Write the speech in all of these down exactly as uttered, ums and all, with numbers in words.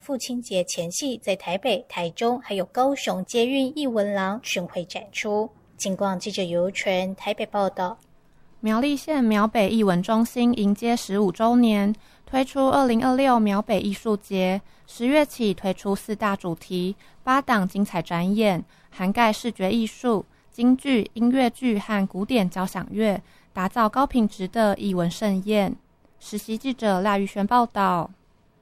父亲节前夕，在台北、台中还有高雄捷运艺文廊巡回展出。警广记者游纯台北报道。 苗栗县苗北艺文中心迎接十五周年，推出二零二六苗北艺术节，十月起推出四大主题、八档精彩展演，涵盖视觉艺术、京剧、音乐剧和古典交响乐，打造高品质的艺文盛宴。实习记者赖玉璇报道。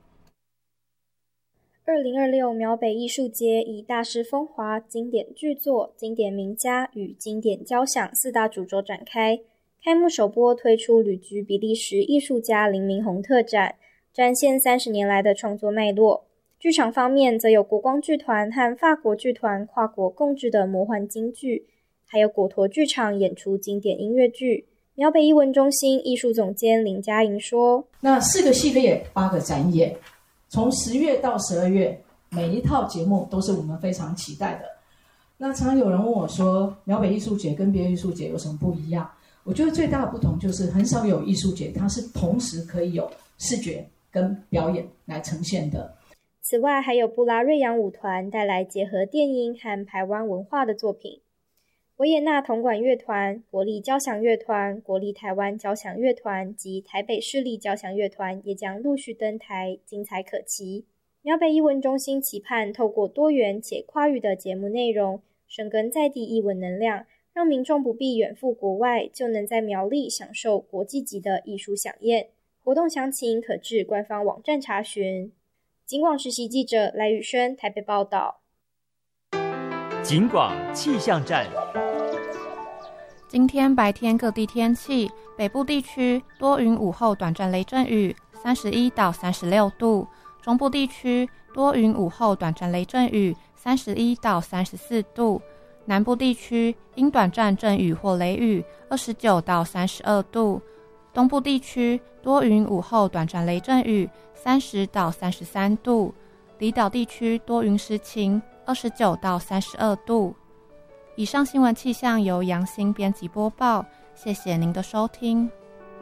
二零二六苗北艺术节以大师风华、经典剧作、经典名家与经典交响四大主轴展开。开幕首播推出旅居比利时艺术家林明宏特展，展现三十年来的创作脉络。剧场方面，则有国光剧团和法国剧团跨国共制的魔幻京剧，还有果陀剧场演出经典音乐剧。苗北艺文中心艺术总监林嘉莹说：“ 那四个系列，八个展演，从十月到十二月，每一套节目都是我们非常期待的。那常常有人问我说，苗北艺术节跟别的艺术节有什么不一样？我觉得最大的不同就是很少有艺术节它是同时可以有视觉跟表演来呈现的。 此外，还有布拉瑞扬舞团带来结合电音和台湾文化的作品。维也纳铜管乐团、国立交响乐团、国立台湾交响乐团及台北市立交响乐团也将陆续登台，精彩可期。苗北艺文中心期盼透过多元且跨域的节目内容，深耕在地艺文能量，让民众不必远赴国外，就能在苗栗享受国际级的艺术飨宴。活动详情可至官方网站查询。警广实习记者赖宇轩台北报道。 警广气象站。 今天白天各地天气，北部地区多云，午后短暂雷阵雨，三十一到三十六度；中部地区多云，午后短暂雷阵雨，三十一到三十四度；南部地区因短暂阵雨或雷雨，二十九到三十二度；东部地区多云，午后短暂雷阵雨，三十到三十三度；离岛地区多云时晴，二十九到三十二度。以上新闻气象由杨欣编辑播报，谢谢您的收听。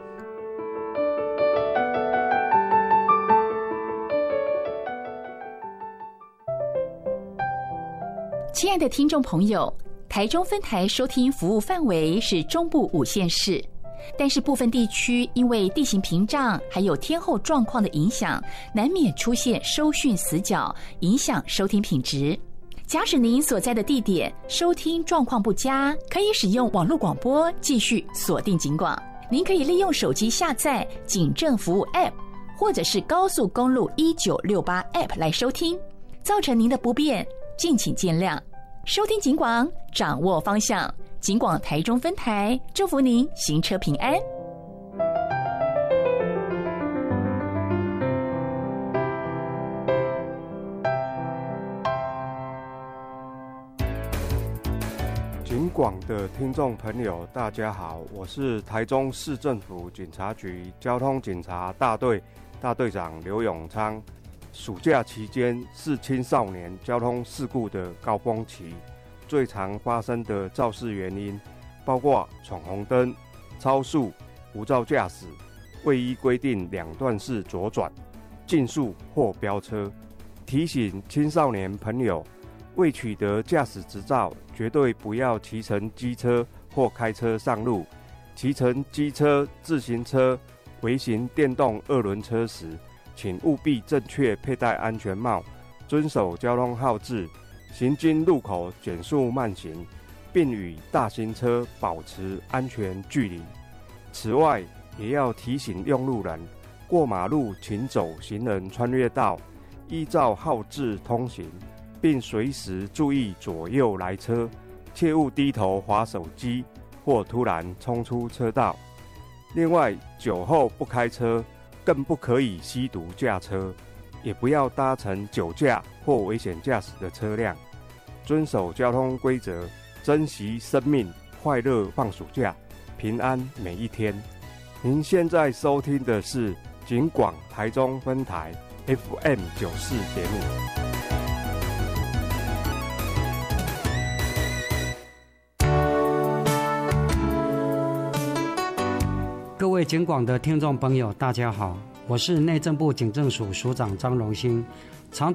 亲爱的听众朋友，台中分台收听服务范围是中部五县市，但是部分地区因为地形屏障还有天候状况的影响，难免出现收讯死角，影响收听品质。假使您所在的地点收听状况不佳，可以使用网络广播继续锁定警广。您可以利用手机下载警政服务 App 或者是高速公路一九六八 App 来收听，造成您的不便，敬请见谅。收听警广，掌握方向，警广台中分台，祝福您行车平安。 警广的听众朋友大家好，我是台中市政府警察局交通警察大队大队长刘永昌。暑假期间是青少年交通事故的高峰期，最常发生的肇事原因包括闯红灯、超速、无照驾驶、未依规定两段式左转、竞速或飙车。提醒青少年朋友，未取得驾驶执照，绝对不要骑乘机车或开车上路。骑乘机车、自行车、微型电动二轮车时，请务必正确佩戴安全帽，遵守交通号志，行经路口减速慢行，并与大型车保持安全距离。此外，也要提醒用路人，过马路请走行人穿越道，依照号志通行，并随时注意左右来车，切勿低头滑手机或突然冲出车道。另外，酒后不开车，更不可以吸毒驾车，也不要搭乘酒驾或危险驾驶的车辆。遵守交通规则，珍惜生命，快乐放暑假，平安每一天。您现在收听的是警广台中分台 F M 九四 节目。 各位警广的听众朋友大家好，我是内政部警政署署长张荣兴。长